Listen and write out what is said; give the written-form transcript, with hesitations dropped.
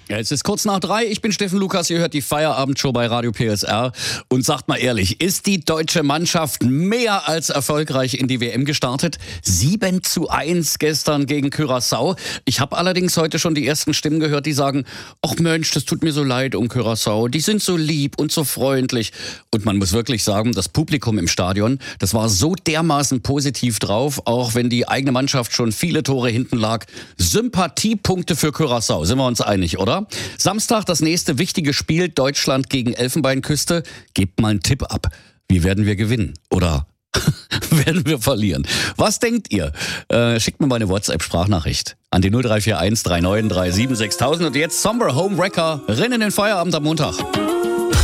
Ja, es ist kurz nach 3. Ich bin Steffen Lukas. Ihr hört die Feierabendshow bei Radio PSR. Und sagt mal ehrlich, ist die deutsche Mannschaft mehr als erfolgreich in die WM gestartet? 7:1 gestern gegen Curaçao. Ich habe allerdings heute schon die ersten Stimmen gehört, die sagen, ach Mensch, das tut mir so leid um Curaçao. Die sind so lieb und so freundlich. Und man muss wirklich sagen, das Publikum im Stadion, das war so dermaßen positiv drauf, auch wenn die eigene Mannschaft schon viele Tore hinten lag. Sympathiepunkte für Curaçao, sind wir uns einig, oder? Samstag das nächste wichtige Spiel, Deutschland gegen Elfenbeinküste. Gebt mal einen Tipp ab. Wie werden wir gewinnen? Oder werden wir verlieren? Was denkt ihr? Schickt mir mal eine WhatsApp-Sprachnachricht an die 0341 3937 6000. Und jetzt Somber Home Wrecker, rennen in den Feierabend am Montag.